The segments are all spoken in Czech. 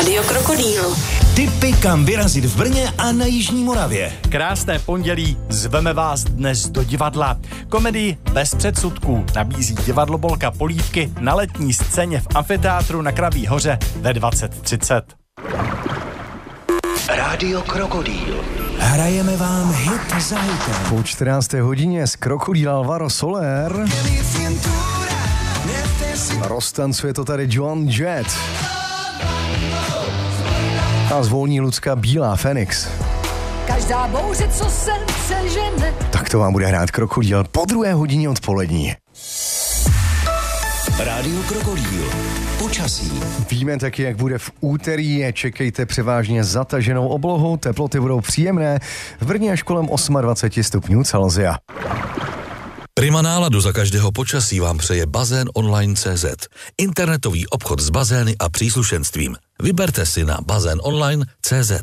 Rádio Krokodýl. Tipy, kam vyrazit v Brně a na Jižní Moravě. Krásné pondělí, zveme vás dnes do divadla. Komedii bez předsudků nabízí divadlo Bolka Polívky na letní scéně v amfiteátru na Kraví hoře ve 20:30. Rádio Krokodýl. Hrajeme vám hit za hitem. Po 14. hodině z Krokodýla Alvaro Soler. Roztancuje to tady Joan Jett. A zvolní Lucka Bílá Fenix. Každá bouře, co se přežene. Tak to vám bude hrát Krokodýl po 2. hodině odpolední. Rádio Krokodýl. Počasí. Víme taky, jak bude v úterý. Čekejte převážně zataženou oblohu. Teploty budou příjemné. V Brně až kolem 28 stupňů Celsia. Prima náladu za každého počasí vám přeje Bazén Online.cz. Internetový obchod s bazény a příslušenstvím. Vyberte si na bazénonline.cz.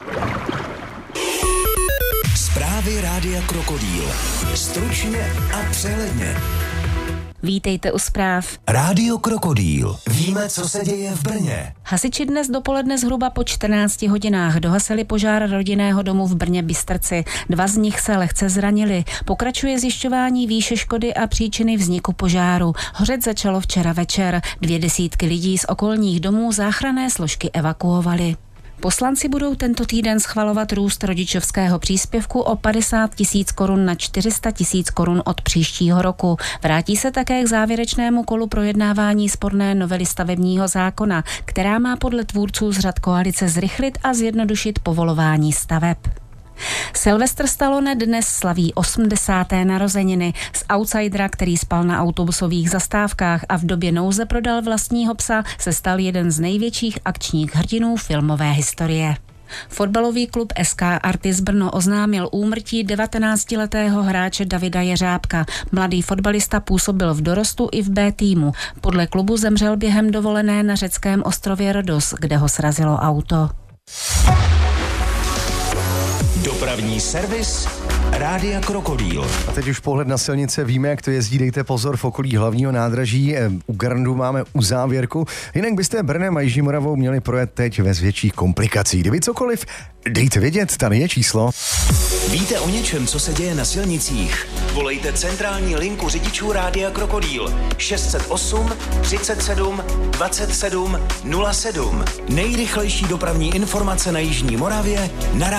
Zprávy Rádia Krokodýl. Stručně a přehledně. Vítejte u zpráv. Rádio Krokodýl. Víme, co se děje v Brně. Hasiči dnes dopoledne zhruba po 14 hodinách dohasili požár rodinného domu v Brně Bystrci. 2 z nich se lehce zranili. Pokračuje zjišťování výše škody a příčiny vzniku požáru. Hořet začalo včera večer. 200 lidí z okolních domů záchranné složky evakuovaly. Poslanci budou tento týden schvalovat růst rodičovského příspěvku o 50 000 korun na 400 000 korun od příštího roku. Vrátí se také k závěrečnému kolu projednávání sporné novely stavebního zákona, která má podle tvůrců z řad koalice zrychlit a zjednodušit povolování staveb. Sylvester Stallone dnes slaví 80. narozeniny. Z outsidera, který spal na autobusových zastávkách a v době nouze prodal vlastního psa, se stal jeden z největších akčních hrdinů filmové historie. Fotbalový klub SK Artis Brno oznámil úmrtí 19letého hráče Davida Jeřábka. Mladý fotbalista působil v dorostu i v B týmu. Podle klubu zemřel během dovolené na řeckém ostrově Rodos, kde ho srazilo auto. Dopravní servis Rádia Krokodýl. A teď už pohled na silnice, víme, jak to jezdí, dejte pozor v okolí hlavního nádraží. U Grandu máme uzávěrku. Jinak byste Brnem a Jižní Moravou měli projet teď bez větších komplikací. Kdyby cokoliv, dejte vědět, tady je číslo. Víte o něčem, co se děje na silnicích? Volejte centrální linku řidičů Rádia Krokodýl 608 37 27 07. Nejrychlejší dopravní informace na Jižní Moravě na